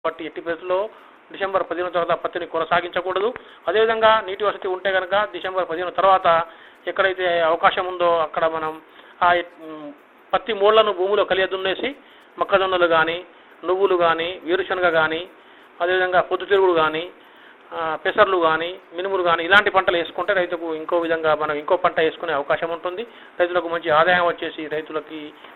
కాబట్టి ఎట్టి పరిస్థితుల్లో డిసెంబర్ 15 తర్వాత పత్తిని కొనసాగించకూడదు. అదేవిధంగా నీటి వసతి ఉంటే కనుక డిసెంబర్ 15 తర్వాత ఎక్కడైతే అవకాశం ఉందో అక్కడ మనం ఆ పత్తి మూళ్లను భూమిలో కలియదున్నేసి మొక్కజొన్నలు కానీ, నువ్వులు కానీ, వేరుశనగ కానీ, అదేవిధంగా పొద్దుతిరుగుడు కానీ, పెసర్లు కానీ, మినుములు కానీ ఇలాంటి పంటలు వేసుకుంటే రైతుకు ఇంకో విధంగా మనం ఇంకో పంట వేసుకునే అవకాశం ఉంటుంది. రైతులకు మంచి ఆదాయం వచ్చేసి రైతులకి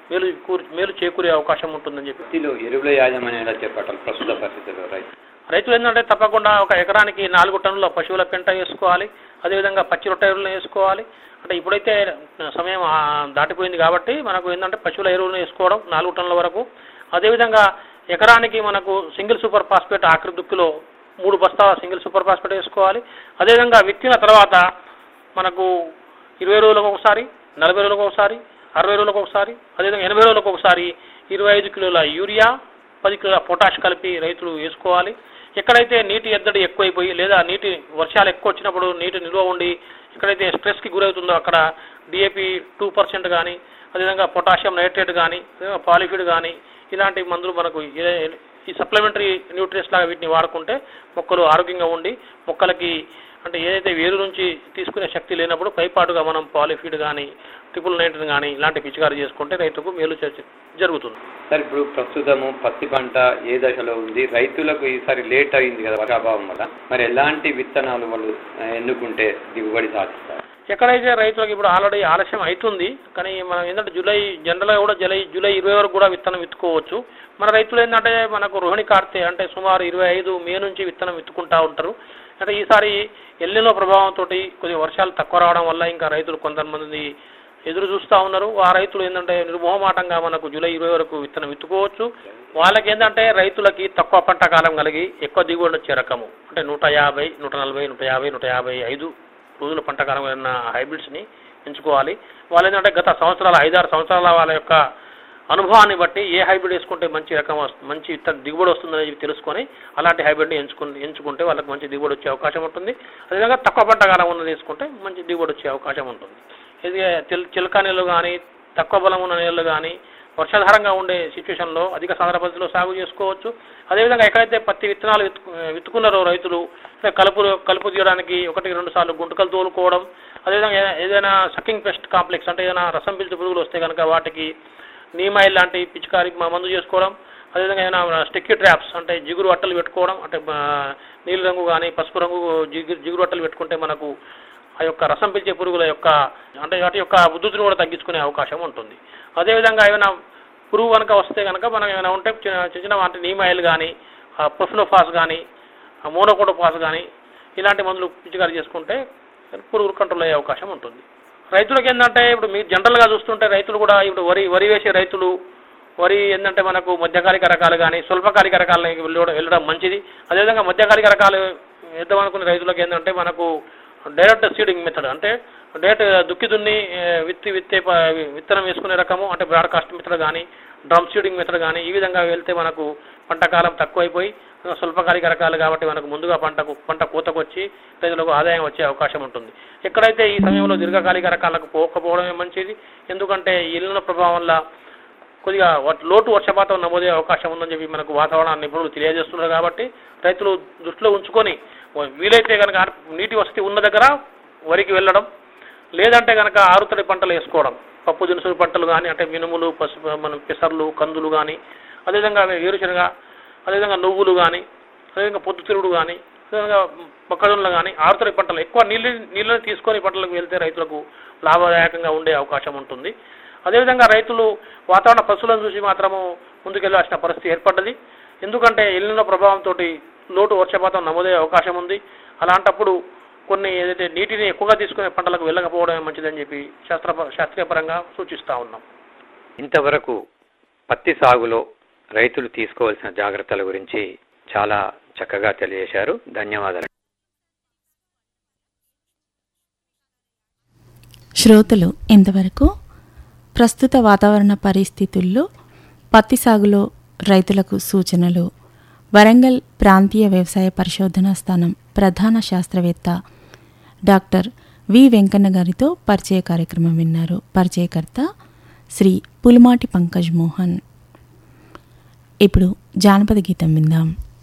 మేలు చేకూరే అవకాశం ఉంటుందని చెప్పి. ఎరువుల యాజమాన్యం ఎలా చేపట్టాలి ప్రస్తుత పరిస్థితుల్లో? రైతులు ఏంటంటే తప్పకుండా ఒక ఎకరానికి 4 టన్నుల పశువుల పెంట వేసుకోవాలి. అదేవిధంగా పచ్చి రొట్టె ఎరువులను వేసుకోవాలి. అంటే ఇప్పుడైతే సమయం దాటిపోయింది కాబట్టి మనకు ఏంటంటే పశువుల ఎరువులను వేసుకోవడం 4 టన్నుల వరకు. అదేవిధంగా ఎకరానికి మనకు సింగిల్ సూపర్ ఫాస్ఫేట్ ఆఖరి దుక్కిలో 3 బస్తాల సింగిల్ సూపర్ ఫాస్ఫేట్ వేసుకోవాలి. అదేవిధంగా విత్తిన తర్వాత మనకు 20 రోజులకు ఒకసారి, 40 రోజులకు ఒకసారి, 60 రోజులకు ఒకసారి, అదేవిధంగా 80 రోజులకు ఒకసారి 25 కిలోల యూరియా, 10 కిలోల పొటాష్ కలిపి రైతులు వేసుకోవాలి. ఎక్కడైతే నీటి ఎద్దడి ఎక్కువైపోయి లేదా వర్షాలు ఎక్కువ వచ్చినప్పుడు నీటి నిల్వ ఉండి ఎక్కడైతే స్ట్రెస్కి గురవుతుందో అక్కడ డిఏపి 2% కానీ, అదేవిధంగా పొటాషియం నైట్రేట్ కానీ, పాలిఫిడ్ కానీ ఇలాంటి మందులు మనకు ఈ సప్లిమెంటరీ న్యూట్రియన్స్ లాగా వీటిని వాడుకుంటే మొక్కలు ఆరోగ్యంగా ఉండి మొక్కలకి అంటే ఏదైతే వేరు నుంచి తీసుకునే శక్తి లేనప్పుడు పైపాటుగా మనం పాలిఫీడ్ కానీ, 999 కానీ ఇలాంటి పిచికారీ చేసుకుంటే రైతుకు మేలు జరుగుతుంది. సార్, ఇప్పుడు ప్రస్తుతము పత్తి పంట ఏ దశలో ఉంది? రైతులకు ఈసారి లేట్ అయింది కదా వర్షాభావం వల్ల, మరి ఎలాంటి విత్తనాలు వాళ్ళు ఎన్నుకుంటే దిగుబడి సాధిస్తారు? ఎక్కడైతే రైతులకు ఇప్పుడు ఆల్రెడీ ఆలస్యం అవుతుంది, కానీ మనం ఏంటంటే జనరల్గా కూడా జూలై 20 వరకు కూడా విత్తనం విత్తుకోవచ్చు. మన రైతులు ఏంటంటే మనకు రోహిణి కార్తె అంటే సుమారు 25 మే నుంచి విత్తనం విత్తుకుంటూ ఉంటారు. అంటే ఈసారి ఎల్నినో ప్రభావంతో కొద్దిగా వర్షాలు తక్కువ రావడం వల్ల ఇంకా రైతులు కొంతమంది ఎదురు చూస్తూ ఉన్నారు. ఆ రైతులు ఏంటంటే నిర్మోహమాటంగా మనకు జూలై 20 వరకు విత్తనం విత్తుకోవచ్చు. వాళ్ళకి ఏంటంటే రైతులకి తక్కువ పంట కాలం కలిగి ఎక్కువ దిగుబడి వచ్చే రకము అంటే 150, 140, 150, 155 రోజుల పంట కాలం ఉన్న హైబ్రిడ్స్ని ఎంచుకోవాలి. వాళ్ళు ఏంటంటే గత సంవత్సరాల 5-6 సంవత్సరాల వాళ్ళ యొక్క అనుభవాన్ని బట్టి ఏ హైబ్రిడ్ వేసుకుంటే మంచి రకం మంచి దిగుబడి వస్తుందని తెలుసుకొని అలాంటి హైబ్రిడ్ని ఎంచుకుంటే వాళ్ళకి మంచి దిగుబడి వచ్చే అవకాశం ఉంటుంది. అదేవిధంగా తక్కువ పంట కాలం ఉన్నది వేసుకుంటే మంచి దిగుబడి వచ్చే అవకాశం ఉంటుంది. ఇది చిలక నీళ్ళు కానీ, తక్కువ బలం ఉన్న నీళ్ళు కానీ, వర్షాధారంగా ఉండే సిచ్యువేషన్లో అధిక సాంద్ర పద్ధతిలో సాగు చేసుకోవచ్చు. అదేవిధంగా ఎక్కడైతే పత్తి విత్తనాలు విత్తుకున్నారో రైతులు కలుపు తీయడానికి 1-2 సార్లు గుంటకలు తోలుకోవడం, అదేవిధంగా ఏదైనా సకింగ్ పెస్ట్ కాంప్లెక్స్ అంటే ఏదైనా రసం పీల్చే పురుగులు వస్తే కనుక వాటికి నీమాయిల్ లాంటి పిచికారికి మందు చేసుకోవడం, అదేవిధంగా ఏదైనా స్టిక్కీ ట్రాప్స్ అంటే జిగురు అట్టలు పెట్టుకోవడం, అంటే నీలి రంగు కానీ పసుపు రంగు జిగురు అట్టలు పెట్టుకుంటే మనకు ఆ యొక్క రసం పీల్చే పురుగుల యొక్క అంటే వాటి యొక్క ఉధృతిని కూడా తగ్గించుకునే అవకాశం ఉంటుంది. అదేవిధంగా ఏమైనా పురుగు కనుక వస్తే కనుక మనం ఏమైనా ఉంటే చిన్న అంటే నీమాయిల్ కానీ, ప్రొఫినోఫాస్ కానీ, మోనోకోటోఫాస్ కానీ ఇలాంటి మందులు పిచికారీ చేసుకుంటే పురుగులు కంట్రోల్ అయ్యే అవకాశం ఉంటుంది. రైతులకు ఏంటంటే ఇప్పుడు మీరు జనరల్గా చూస్తుంటే రైతులు కూడా ఇప్పుడు వరి వేసే రైతులు వరి ఏంటంటే మనకు మధ్యకాలిక రకాలు కానీ స్వల్పకాలిక రకాలని వెళ్ళడం మంచిది. అదేవిధంగా మధ్యకాలిక రకాలు వేద్దామనుకునే రైతులకు ఏంటంటే మనకు డైరెక్ట్ సీడింగ్ మెథడ్ అంటే డైరెక్ట్ దుక్కి దున్ని విత్తనం వేసుకునే రకము అంటే బ్రాడ్కాస్ట్ మెథడ్ కానీ, డ్రమ్ సీడింగ్ మెథడ్ కానీ ఈ విధంగా వెళ్తే మనకు పంట కాలం తక్కువైపోయి స్వల్పకాలిక రకాలు కాబట్టి మనకు ముందుగా పంట కోతకు వచ్చి రైతులకు ఆదాయం వచ్చే అవకాశం ఉంటుంది. ఎక్కడైతే ఈ సమయంలో దీర్ఘకాలిక రకాలకు పోకపోవడమే మంచిది. ఎందుకంటే ఎల్నినో ప్రభావం వల్ల కొద్దిగా లోటు వర్షపాతం నమోదే అవకాశం ఉందని చెప్పి మనకు వాతావరణ నిపుణులు తెలియజేస్తున్నారు. కాబట్టి రైతులు దృష్టిలో ఉంచుకొని వీలైతే కనుక నీటి వసతి ఉన్న దగ్గర వరికి వెళ్ళడం, లేదంటే కనుక ఆరుతడి పంటలు వేసుకోవడం, పప్పు దినుసులు పంటలు కానీ అంటే మినుములు, పెసర్లు, కందులు కానీ, అదేవిధంగా వేరుశనగ, అదేవిధంగా నువ్వులు కానీ, అదేవిధంగా పొద్దుతిరుగుడు కానీ, అదేవిధంగా మొక్కజొన్నలు కానీ ఆరుతడి పంటలు ఎక్కువ నీళ్ళని తీసుకొని పంటలకు వెళ్తే రైతులకు లాభదాయకంగా ఉండే అవకాశం ఉంటుంది. అదేవిధంగా రైతులు వాతావరణ పశువులను చూసి మాత్రము ముందుకెళ్లాల్సిన పరిస్థితి ఏర్పడ్డది. ఎందుకంటే ఎల్నినో ప్రభావంతో లోటు వర్షపాతం నమోదయ్యే అవకాశం ఉంది. అలాంటప్పుడు కొన్ని ఏదైతే నీటిని ఎక్కువగా తీసుకునే పంటలకు వెళ్ళకపోవడమే మంచిదని చెప్పి శాస్త్రీయపరంగా సూచిస్తూ ఉన్నాం. ఇంతవరకు పత్తి సాగులో రైతులు తీసుకోవాల్సిన జాగ్రత్తల గురించి చాలా చక్కగా తెలియజేశారు. ధన్యవాదాలు. శ్రోతలు ఇంతవరకు ప్రస్తుత వాతావరణ పరిస్థితుల్లో పత్తి సాగులో రైతులకు సూచనలు వరంగల్ ప్రాంతీయ వ్యవసాయ పరిశోధనా స్థానం ప్రధాన శాస్త్రవేత్త డాక్టర్ వి వెంకన్న గారితో పరిచయ కార్యక్రమం విన్నారు. పరిచయకర్త శ్రీ పులిమాటి పంకజ్ మోహన్. ఇప్పుడు జానపద గీతం విందాం.